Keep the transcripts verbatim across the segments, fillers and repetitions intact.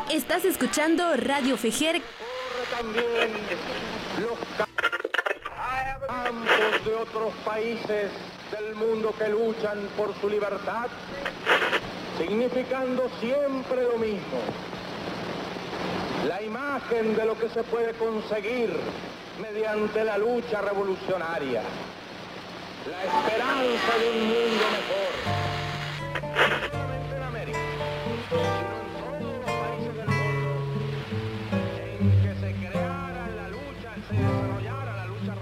Estás escuchando Radio Fejer. También los campos de otros países del mundo que luchan por su libertad, significando siempre lo mismo. La imagen de lo que se puede conseguir mediante la lucha revolucionaria. La esperanza de un mundo mejor. No solamente en América, sino en todos los países del mundo en que se creara la lucha, se desarrollara la lucha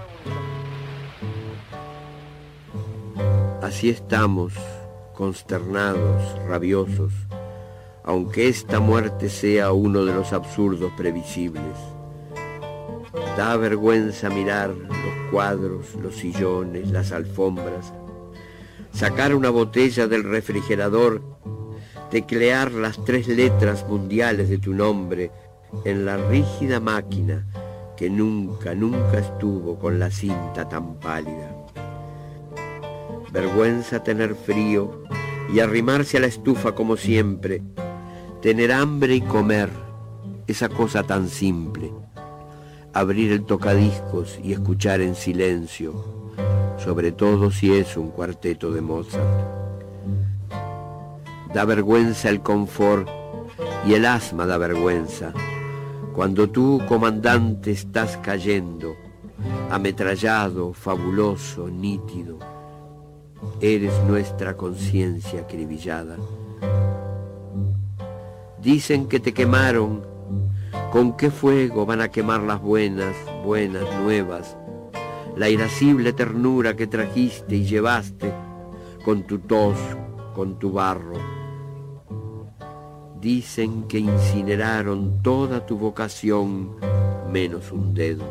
revolucionaria. Así estamos, consternados, rabiosos, aunque esta muerte sea uno de los absurdos previsibles. Da vergüenza mirar los cuadros, los sillones, las alfombras, sacar una botella del refrigerador, teclear las tres letras mundiales de tu nombre en la rígida máquina que nunca, nunca estuvo con la cinta tan pálida. Vergüenza tener frío y arrimarse a la estufa como siempre, tener hambre y comer, esa cosa tan simple. Abrir el tocadiscos y escuchar en silencio, sobre todo si es un cuarteto de Mozart. Da vergüenza el confort y el asma da vergüenza, cuando tú, comandante, estás cayendo, ametrallado, fabuloso, nítido. Eres nuestra conciencia acribillada. Dicen que te quemaron. ¿Con qué fuego van a quemar las buenas, buenas nuevas? La irascible ternura que trajiste y llevaste con tu tos, con tu barro. Dicen que incineraron toda tu vocación menos un dedo.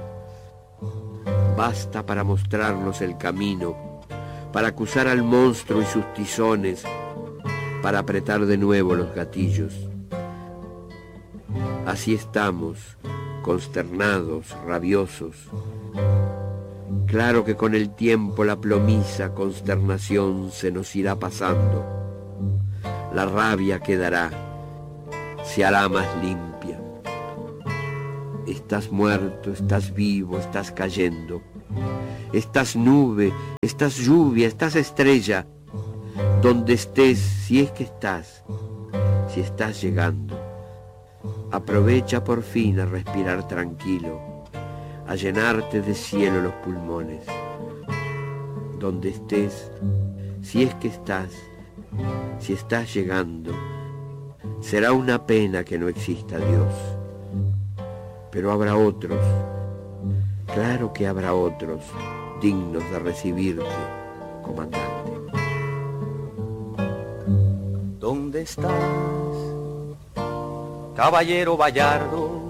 Basta para mostrarnos el camino, para acusar al monstruo y sus tizones, para apretar de nuevo los gatillos. Así estamos, consternados, rabiosos. Claro que con el tiempo la plomiza consternación se nos irá pasando. La rabia quedará, se hará más limpia. Estás muerto, estás vivo, estás cayendo. Estás nube, estás lluvia, estás estrella. Donde estés, si es que estás, si estás llegando. Aprovecha por fin a respirar tranquilo, a llenarte de cielo los pulmones. Donde estés, si es que estás, si estás llegando, será una pena que no exista Dios. Pero habrá otros, claro que habrá otros, dignos de recibirte, comandante. ¿Dónde estás, caballero Bayardo?